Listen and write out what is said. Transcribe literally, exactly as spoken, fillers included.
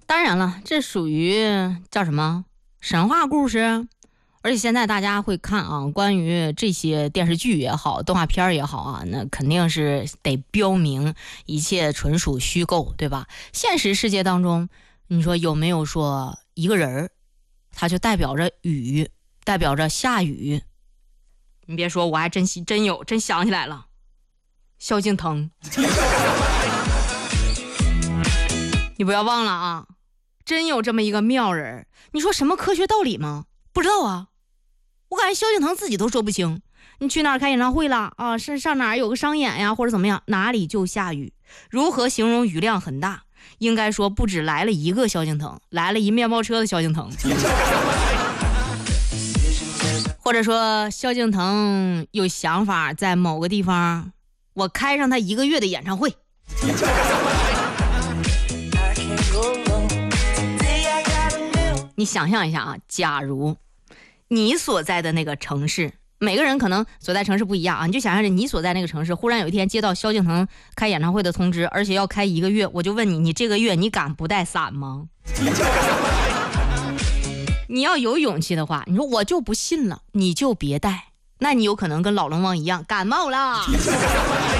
当然了，这属于叫什么神话故事，而且现在大家会看啊，关于这些电视剧也好，动画片也好啊，那肯定是得标明一切纯属虚构，对吧？现实世界当中，你说有没有说一个人他就代表着雨，代表着下雨？你别说，我还真真有，真想起来了，萧敬腾。你不要忘了啊，真有这么一个妙人。你说什么科学道理吗？不知道啊，我感觉萧敬腾自己都说不清。你去哪儿开演唱会了啊？是上哪儿有个商演呀，或者怎么样，哪里就下雨？如何形容雨量很大？应该说不止来了一个萧敬腾，来了一面包车的萧敬腾。或者说萧敬腾有想法在某个地方我开上他一个月的演唱会。你想象一下啊，假如你所在的那个城市，每个人可能所在城市不一样啊，你就想象着你所在那个城市忽然有一天接到萧敬腾开演唱会的通知，而且要开一个月，我就问你，你这个月你敢不带伞吗？你要有勇气的话，你说我就不信了，你就别带，那你有可能跟老龙王一样感冒了。